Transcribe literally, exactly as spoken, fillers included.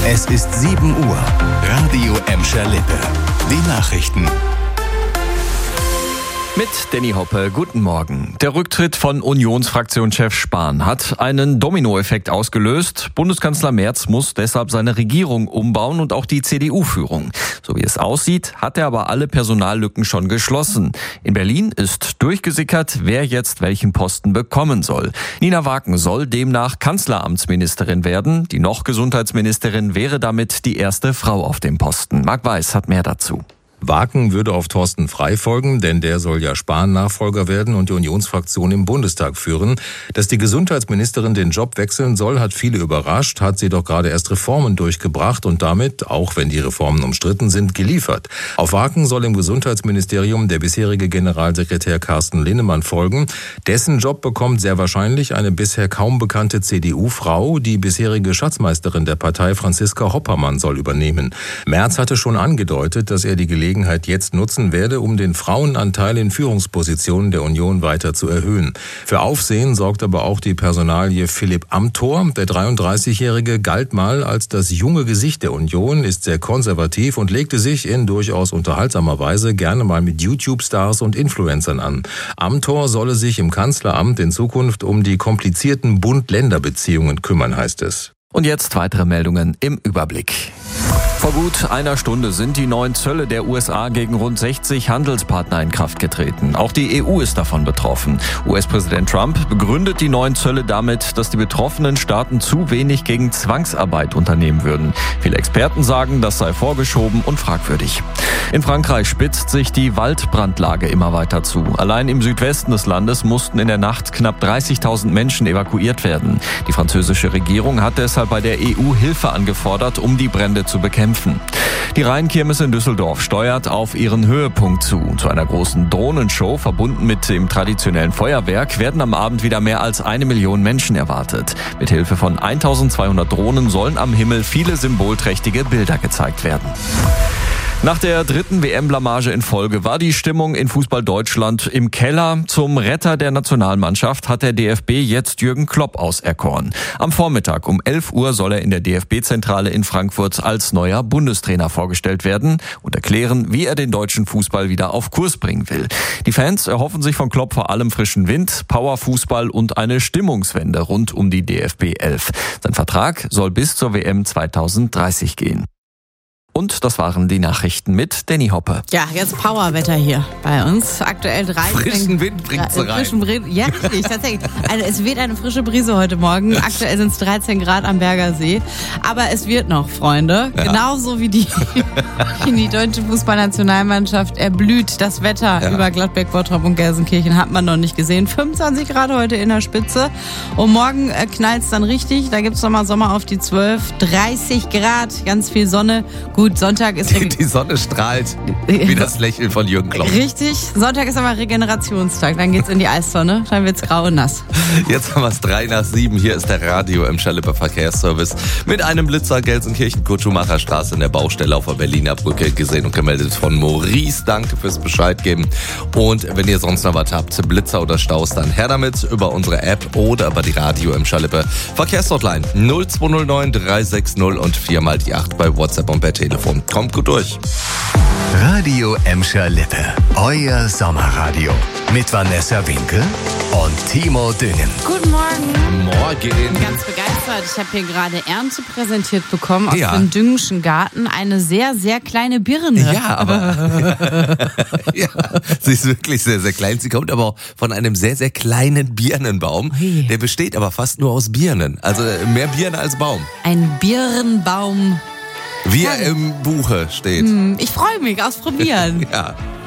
Es ist sieben Uhr. Radio Emscher Lippe. Die Nachrichten. Mit Danny Hoppe, guten Morgen. Der Rücktritt von Unionsfraktionschef Spahn hat einen Dominoeffekt ausgelöst. Bundeskanzler Merz muss deshalb seine Regierung umbauen und auch die C D U-Führung. So wie es aussieht, hat er aber alle Personallücken schon geschlossen. In Berlin ist durchgesickert, wer jetzt welchen Posten bekommen soll. Nina Waken soll demnach Kanzleramtsministerin werden. Die noch Gesundheitsministerin wäre damit die erste Frau auf dem Posten. Marc Weiß hat mehr dazu. Waken würde auf Thorsten Frey folgen, denn der soll ja Spahn-Nachfolger werden und die Unionsfraktion im Bundestag führen. Dass die Gesundheitsministerin den Job wechseln soll, hat viele überrascht, hat sie doch gerade erst Reformen durchgebracht und damit, auch wenn die Reformen umstritten sind, geliefert. Auf Waken soll im Gesundheitsministerium der bisherige Generalsekretär Carsten Linnemann folgen. Dessen Job bekommt sehr wahrscheinlich eine bisher kaum bekannte C D U-Frau. Die bisherige Schatzmeisterin der Partei, Franziska Hoppermann, soll übernehmen. Merz hatte schon angedeutet, dass er die Gelegenheit jetzt nutzen werde, um den Frauenanteil in Führungspositionen der Union weiter zu erhöhen. Für Aufsehen sorgt aber auch die Personalie Philipp Amthor. Der dreiunddreißigjährige galt mal als das junge Gesicht der Union, ist sehr konservativ und legte sich in durchaus unterhaltsamer Weise gerne mal mit YouTube-Stars und Influencern an. Amthor solle sich im Kanzleramt in Zukunft um die komplizierten Bund-Länder-Beziehungen kümmern, heißt es. Und jetzt weitere Meldungen im Überblick. Vor gut einer Stunde sind die neuen Zölle der U S A gegen rund sechzig Handelspartner in Kraft getreten. Auch die E U ist davon betroffen. U S-Präsident Trump begründet die neuen Zölle damit, dass die betroffenen Staaten zu wenig gegen Zwangsarbeit unternehmen würden. Viele Experten sagen, das sei vorgeschoben und fragwürdig. In Frankreich spitzt sich die Waldbrandlage immer weiter zu. Allein im Südwesten des Landes mussten in der Nacht knapp dreißigtausend Menschen evakuiert werden. Die französische Regierung hat deshalb bei der E U Hilfe angefordert, um die Brände zu bekämpfen. Die Rheinkirmes in Düsseldorf steuert auf ihren Höhepunkt zu. Zu einer großen Drohnenshow, verbunden mit dem traditionellen Feuerwerk, werden am Abend wieder mehr als eine Million Menschen erwartet. Mit Hilfe von eintausendzweihundert Drohnen sollen am Himmel viele symbolträchtige Bilder gezeigt werden. Nach der dritten W M-Blamage in Folge war die Stimmung in Fußball Deutschland im Keller. Zum Retter der Nationalmannschaft hat der D F B jetzt Jürgen Klopp auserkoren. Am Vormittag um elf Uhr soll er in der D F B-Zentrale in Frankfurt als neuer Bundestrainer vorgestellt werden und erklären, wie er den deutschen Fußball wieder auf Kurs bringen will. Die Fans erhoffen sich von Klopp vor allem frischen Wind, Powerfußball und eine Stimmungswende rund um die D F B elf. Sein Vertrag soll bis zur W M zweitausenddreißig gehen. Und das waren die Nachrichten mit Danny Hoppe. Ja, jetzt Powerwetter hier bei uns. Aktuell dreizehn. Frischen Wind bringt sie rein. Frischen Wind, ja, richtig, tatsächlich. Also es weht eine frische Brise heute Morgen. Aktuell sind es dreizehn Grad am Berger See. Aber es wird noch, Freunde. Ja. Genauso wie die, wie die deutsche Fußballnationalmannschaft erblüht. Das Wetter ja. über Gladbeck, Bottrop und Gelsenkirchen hat man noch nicht gesehen. fünfundzwanzig Grad heute in der Spitze. Und morgen knallt es dann richtig. Da gibt es nochmal Sommer auf die zwölf. dreißig Grad, ganz viel Sonne. Gut, Sonntag ist... Die, die Sonne strahlt wie das Lächeln von Jürgen Klopp. Richtig. Sonntag ist aber Regenerationstag. Dann geht's in die Eistonne. Dann wird's grau und nass. Jetzt haben wir es drei nach sieben. Hier ist der Radio Emscher Lippe Verkehrsservice mit einem Blitzer Gelsenkirchen, Kurt-Schumacher Straße in der Baustelle auf der Berliner Brücke gesehen und gemeldet von Maurice. Danke fürs Bescheid geben. Und wenn ihr sonst noch was habt, Blitzer oder Staus, dann her damit über unsere App oder über die Radio Emscher Lippe Verkehrshotline null zwei null neun drei sechs null und vier mal die acht bei WhatsApp und per Telefon. Kommt gut durch. Radio Emscher Lippe. Euer Sommerradio. Mit Vanessa Winkel und Timo Düngen. Guten Morgen. Morgen. Ganz begeistert. Ich habe hier gerade Ernte präsentiert bekommen aus ja. dem Düngenschen Garten. Eine sehr, sehr kleine Birne. Ja, aber ja, sie ist wirklich sehr, sehr klein. Sie kommt aber auch von einem sehr, sehr kleinen Birnenbaum. Ui. Der besteht aber fast nur aus Birnen. Also mehr Birne als Baum. Ein Birnenbaum. Wie er im Buche steht. Ich freue mich, ausprobieren. Ja.